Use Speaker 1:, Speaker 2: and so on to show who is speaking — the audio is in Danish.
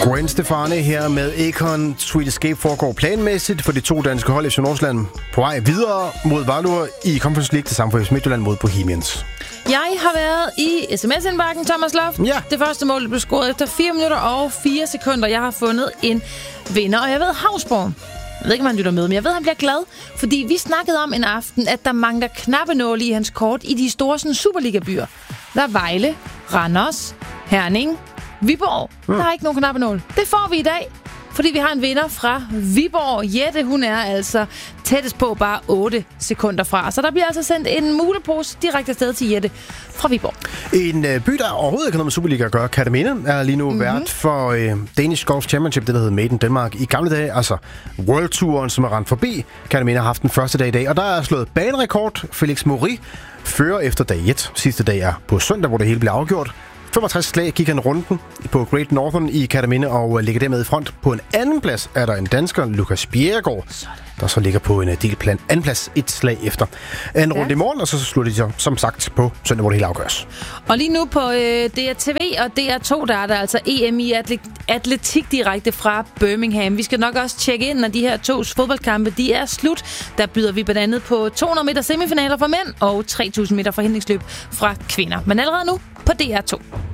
Speaker 1: Gwen Stefani her med Akon. Sweet Escape foregår planmæssigt for de to danske hold FC Nordsjælland på vej videre mod Valur i Conference League til sammen for FC Midtjylland mod Bohemians.
Speaker 2: Jeg har været i sms-indbakken, Thomas Loft.
Speaker 1: Ja.
Speaker 2: Det første mål blev scoret efter 4 minutter og 4 sekunder. Jeg har fundet en vinder, og jeg ved, Havsborg. Jeg ved ikke, om han lytter med, men jeg ved, han bliver glad. Fordi vi snakkede om en aften, at der mangler knappenåle i hans kort i de store sådan, Superliga-byer. Der er Vejle, Randers, Herning, Viborg. Der er ikke nogen knappenål. Det får vi i dag, fordi vi har en vinder fra Viborg. Jette, hun er altså tættest på bare 8 sekunder fra. Så der bliver altså sendt en mulepose direkte afsted til Jette fra Viborg.
Speaker 1: En by, der overhovedet ikke har noget med Superliga at gøre. Kerteminde er lige nu vært for Danish Golf Championship, det der hedder Made in Denmark. I gamle dage, altså World Touren, som er rendt forbi. Kerteminde har haft den første dag i dag, og der er slået banerekord. Felix Maury fører efter dag 1. Sidste dag er på søndag, hvor det hele bliver afgjort. 65 slag gik han runden på Great Northern i Kerteminde og ligger dermed i front. På en anden plads er der en dansker, Lukas Bjerregaard, der så ligger på en delplan. Anden plads et slag efter. En runde i morgen, og så slutter de som sagt på søndag, hvor det hele afgøres.
Speaker 2: Og lige nu på DRTV og DR2, der er der altså EM i atletik direkte fra Birmingham. Vi skal nok også tjekke ind, når de her 2 fodboldkampe de er slut. Der byder vi blandt andet på 200 meter semifinaler for mænd og 3000 meter forhindringsløb fra kvinder. Men allerede nu på DR2.